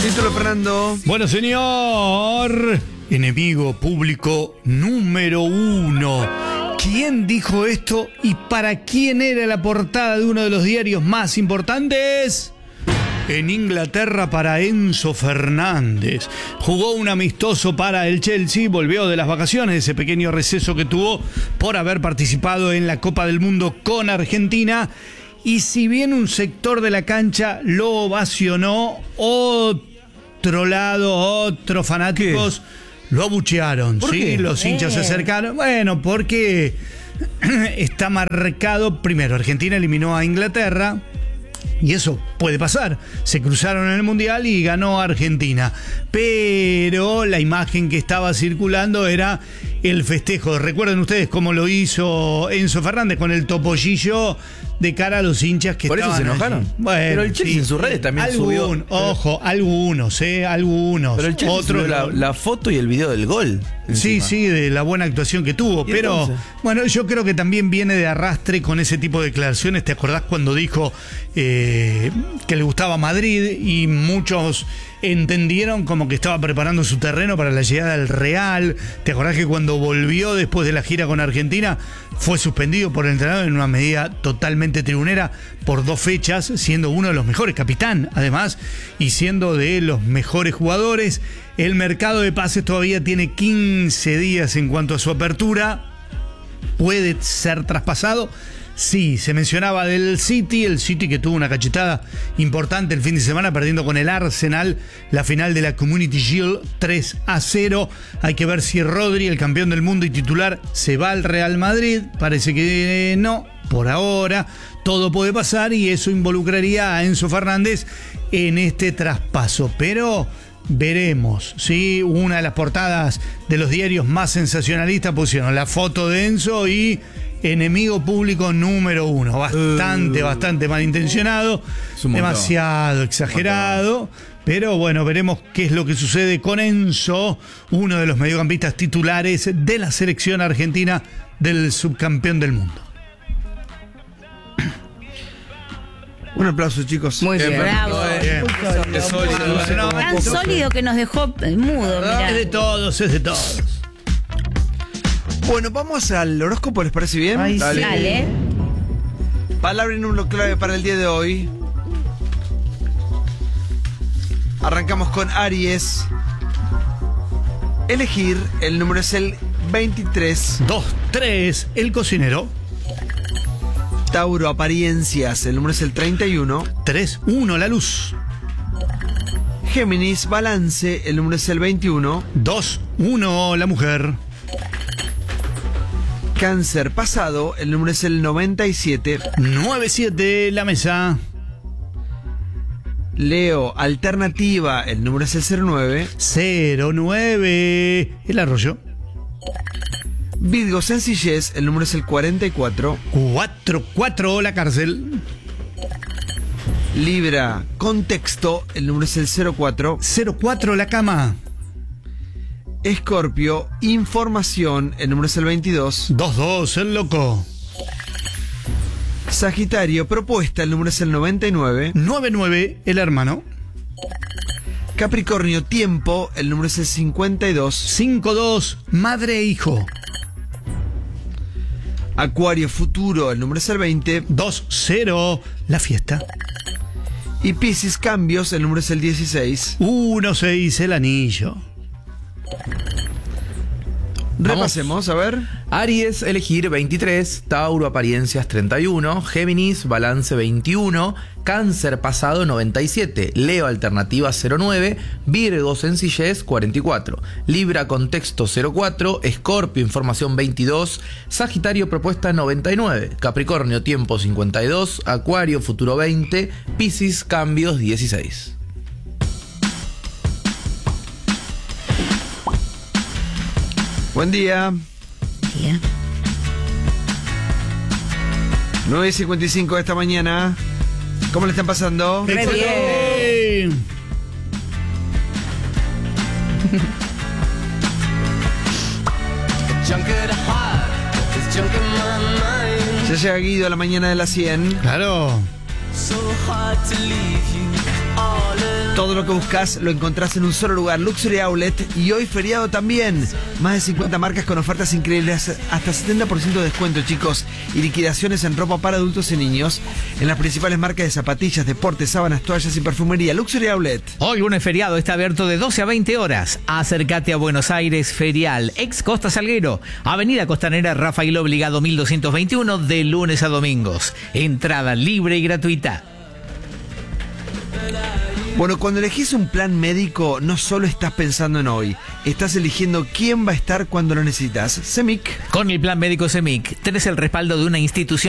Título, Fernando. Bueno, señor, enemigo público número 1. ¿Quién dijo esto y para quién era la portada de uno de los diarios más importantes? En Inglaterra, para Enzo Fernández. Jugó un amistoso para el Chelsea, volvió de las vacaciones, ese pequeño receso que tuvo por haber participado en la Copa del Mundo con Argentina. Y si bien un sector de la cancha lo ovacionó, otros fanáticos lo abuchearon. ¿Por qué? Los hinchas se acercaron. Bueno, porque está marcado. Primero, Argentina eliminó a Inglaterra. Y eso puede pasar. Se cruzaron en el Mundial y ganó Argentina. Pero la imagen que estaba circulando era el festejo. ¿Recuerden ustedes cómo lo hizo Enzo Fernández con el topollillo de cara a los hinchas que estaban? ¿Por eso se enojaron? Allí? Bueno, pero el Chelsea en sus redes también subió. Ojo, algunos. Pero el Chelsea subió la foto y el video del gol. Encima. Sí, de la buena actuación que tuvo. Pero, entonces? bueno, yo creo que también viene de arrastre con ese tipo de declaraciones. ¿Te acordás cuando dijo que le gustaba Madrid y muchos entendieron como que estaba preparando su terreno para la llegada del Real? ¿Te acordás que cuando volvió después de la gira con Argentina fue suspendido por el entrenador en una medida totalmente tribunera por 2 fechas, siendo uno de los mejores, capitán además, y siendo de los mejores jugadores? El mercado de pases todavía tiene 15 días en cuanto a su apertura. Puede ser traspasado. Sí, se mencionaba del City, el City que tuvo una cachetada importante el fin de semana perdiendo con el Arsenal la final de la Community Shield 3-0. Hay que ver si Rodri, el campeón del mundo y titular, se va al Real Madrid. Parece que no, por ahora. Todo puede pasar y eso involucraría a Enzo Fernández en este traspaso. Pero veremos, ¿sí? Una de las portadas de los diarios más sensacionalistas pusieron la foto de Enzo y enemigo público número 1. Bastante malintencionado, demasiado exagerado. Pero bueno, veremos qué es lo que sucede con Enzo, uno de los mediocampistas titulares de la selección argentina del subcampeón del mundo. Un aplauso, chicos. Muy bien. Bravo. Es sólido. Tan sólido que nos dejó mudo, mirá. Es de todos. Bueno, vamos al horóscopo, ¿les parece bien? Ay, Dale. Dale. Palabra y número clave para el día de hoy. Arrancamos con Aries. Elegir, el número es el 23. 2-3, el cocinero. Tauro, apariencias, el número es el 31. 3-1, la luz. Géminis, balance, el número es el 21. 2-1, la mujer. Cáncer, pasado, el número es el 97. 9-7, la mesa. Leo, alternativa, el número es el 09. 0-9, el arroyo. Virgo, sencillez, el número es el 44. 4-4, la cárcel. Libra, contexto, el número es el 04. 0-4, la cama. Escorpio, información, el número es el 22. 2-2, el loco. Sagitario, propuesta, el número es el 99. 9-9, el hermano. Capricornio, tiempo, el número es el 52. 5-2, madre e hijo. Acuario, futuro, el número es el 20. 2-0, la fiesta. Y Piscis, cambios, el número es el 16. 1-6, el anillo. Repasemos, a ver. Aries, elegir 23, Tauro, apariencias 31, Géminis, balance 21, Cáncer, pasado 97, Leo, alternativa 09, Virgo, sencillez 44, Libra, contexto 04, Escorpio, información 22, Sagitario, propuesta 99, Capricornio, tiempo 52, Acuario, futuro 20, Piscis, cambios 16. Buen día. Bien. 9:55 de esta mañana. ¿Cómo le están pasando? Re bien. Ya llega Guido a la mañana de las 100. Claro. Todo lo que buscas lo encontrás en un solo lugar, Luxury Outlet, y hoy feriado también. Más de 50 marcas con ofertas increíbles, hasta 70% de descuento, chicos, y liquidaciones en ropa para adultos y niños, en las principales marcas de zapatillas, deportes, sábanas, toallas y perfumería. Luxury Outlet. Hoy lunes feriado está abierto de 12 a 20 horas. Acércate a Buenos Aires Ferial, ex Costa Salguero, Avenida Costanera Rafael Obligado 1221, de lunes a domingos. Entrada libre y gratuita. Bueno, cuando elegís un plan médico, no solo estás pensando en hoy, estás eligiendo quién va a estar cuando lo necesitas. CEMIC. Con el plan médico CEMIC, tenés el respaldo de una institución